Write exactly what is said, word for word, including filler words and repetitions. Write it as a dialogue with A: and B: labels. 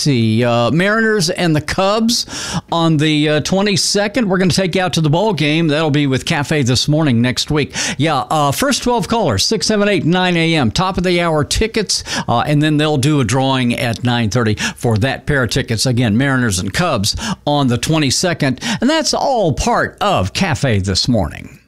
A: see, uh, Mariners and the Cubs on the uh, twenty-second. We're going to take you out to the ball game. That'll be with Cafe This Morning next week. Yeah, uh, first twelve callers, six, seven, eight, nine a.m. Top of the hour tickets, uh, and then they'll do a drawing at nine thirty for that pair of tickets. Again, Mariners and Cubs on the twenty-second, and that's all part of Cafe This Morning.